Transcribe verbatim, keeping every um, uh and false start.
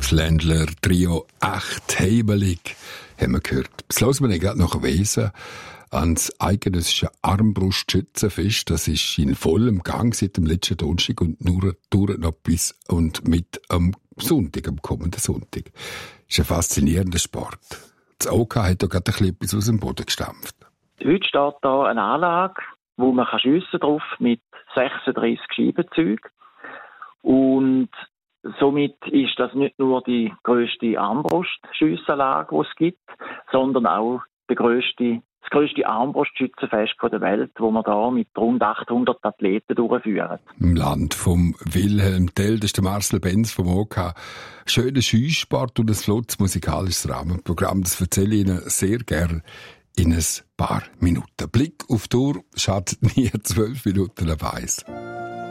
Fländler Trio «Echt heimelig» haben wir gehört. Das hören wir gerade nach Wesen ans eidgenössische Armbrustschützenfest. Das ist in vollem Gang seit dem letzten Donnerstag und nur dauert noch bis und mit am Sonntag, am kommenden Sonntag. Das ist ein faszinierender Sport. Das O K hat da gerade ein bisschen etwas aus dem Boden gestampft. Heute steht da eine Anlage, wo man schiessen drauf mit sechsunddreissig Schiebezeugen. Und somit ist das nicht nur die grösste Armbrustschiessanlage, die es gibt, sondern auch der grösste, das grösste Armbrustschützenfest der Welt, wo wir da mit rund achthundert Athleten durchführen. Im Land vom Wilhelm Tell, das ist der Marcel Benz vom O K. Schöner Skisport und ein flottes musikalisches Rahmenprogramm, das erzähle ich Ihnen sehr gerne in ein paar Minuten. Blick auf die Uhr schadet nie zwölf Minuten weiss.